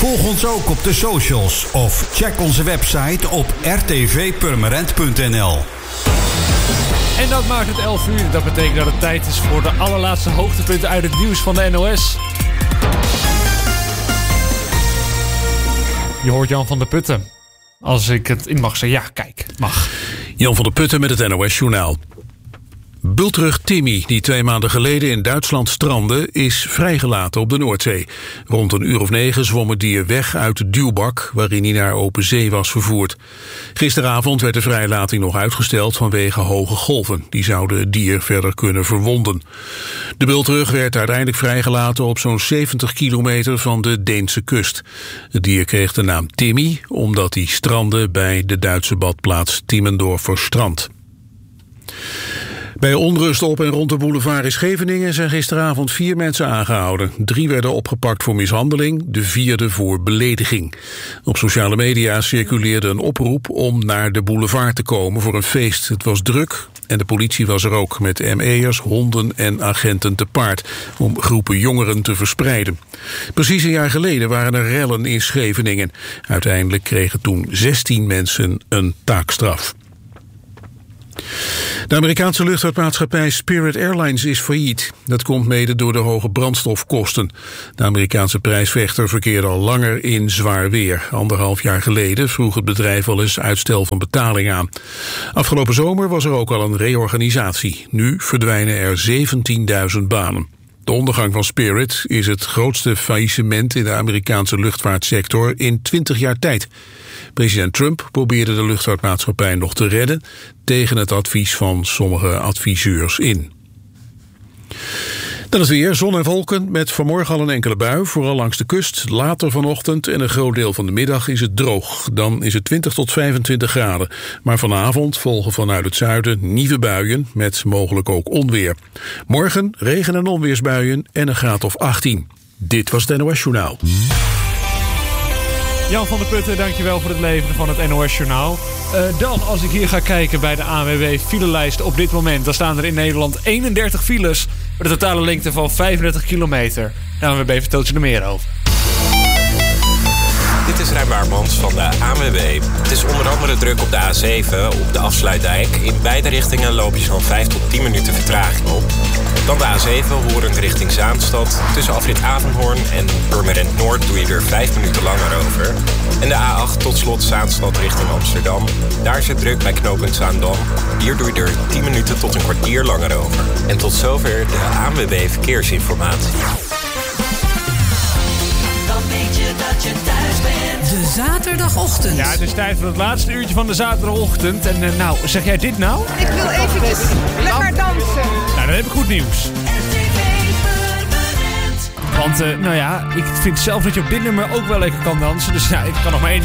Volg ons ook op de socials of check onze website op rtvpurmerend.nl. En dat maakt het 11 uur. Dat betekent dat het tijd is voor de allerlaatste hoogtepunten uit het nieuws van de NOS. Je hoort Jan van der Putten. Als ik het in mag zeggen. Ja, kijk, mag. Jan van der Putten met het NOS-journaal. Bultrug Timmy, die 2 maanden geleden in Duitsland strandde, is vrijgelaten op de Noordzee. Rond 9:00 zwom het dier weg uit de duwbak waarin hij naar open zee was vervoerd. Gisteravond werd de vrijlating nog uitgesteld vanwege hoge golven. Die zouden het dier verder kunnen verwonden. De bultrug werd uiteindelijk vrijgelaten op zo'n 70 kilometer van de Deense kust. Het dier kreeg de naam Timmy omdat hij strandde bij de Duitse badplaats Timmendorfer-Strand. Bij onrust op en rond de boulevard in Scheveningen zijn gisteravond 4 mensen aangehouden. 3 werden opgepakt voor mishandeling, de 4e voor belediging. Op sociale media circuleerde een oproep om naar de boulevard te komen voor een feest. Het was druk en de politie was er ook met ME'ers, honden en agenten te paard om groepen jongeren te verspreiden. Precies een jaar geleden waren er rellen in Scheveningen. Uiteindelijk kregen toen 16 mensen een taakstraf. De Amerikaanse luchtvaartmaatschappij Spirit Airlines is failliet. Dat komt mede door de hoge brandstofkosten. De Amerikaanse prijsvechter verkeerde al langer in zwaar weer. 1,5 jaar geleden vroeg het bedrijf al eens uitstel van betaling aan. Afgelopen zomer was er ook al een reorganisatie. Nu verdwijnen er 17.000 banen. De ondergang van Spirit is het grootste faillissement in de Amerikaanse luchtvaartsector in 20 jaar tijd. President Trump probeerde de luchtvaartmaatschappij nog te redden tegen het advies van sommige adviseurs in. Dan is het weer, zon en wolken met vanmorgen al een enkele bui, vooral langs de kust. Later vanochtend en een groot deel van de middag is het droog. Dan is het 20 tot 25 graden. Maar vanavond volgen vanuit het zuiden nieuwe buien met mogelijk ook onweer. Morgen regen- en onweersbuien en een graad of 18. Dit was het NOS Journaal. Jan van der Putten, dankjewel voor het leveren van het NOS-journaal. Dan, als ik hier ga kijken bij de ANWB filelijst op dit moment, dan staan er in Nederland 31 files met een totale lengte van 35 kilometer. De ANWB vertelt je er meer over. Dit is Rijn Waarmans van de ANWB. Het is onder andere druk op de A7 op de Afsluitdijk. In beide richtingen loop je zo'n 5 tot 10 minuten vertraging op. Dan de A7 horend richting Zaanstad. Tussen afrit Avenhoorn en Purmerend Noord doe je er 5 minuten langer over. En de A8 tot slot Zaanstad richting Amsterdam. Daar zit druk bij knooppunt Zaandam. Hier doe je er 10 minuten tot een kwartier langer over. En tot zover de ANWB Verkeersinformatie. Dan weet je dat je thuis bent. De zaterdagochtend. Ja, het is tijd voor het laatste uurtje van de zaterdagochtend. En nou, zeg jij dit nou? Ik wil eventjes lekker dansen. Nou, dan heb ik goed nieuws. Want, nou ja, ik vind zelf dat je op dit nummer ook wel lekker kan dansen. Dus ja, ik kan nog maar één